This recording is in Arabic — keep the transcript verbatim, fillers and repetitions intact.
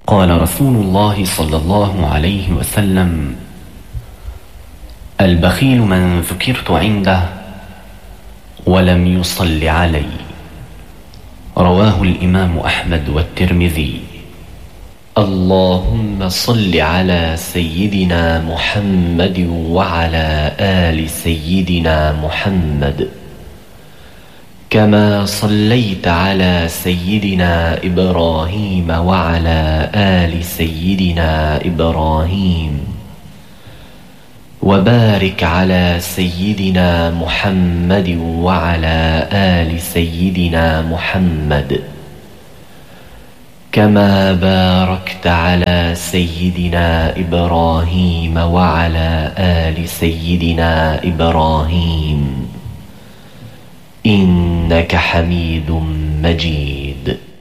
قال رسول الله صلى الله عليه وسلم: البخيل من ذكرت عنده ولم يصل علي. رواه الإمام أحمد والترمذي. اللهم صل على سيدنا محمد وعلى آل سيدنا محمد كما صليت على سيدنا إبراهيم وعلى آل سيدنا إبراهيم، وبارك على سيدنا محمد وعلى آل سيدنا محمد كما باركت على سيدنا إبراهيم وعلى آل سيدنا إبراهيم، إنك حميد مجيد.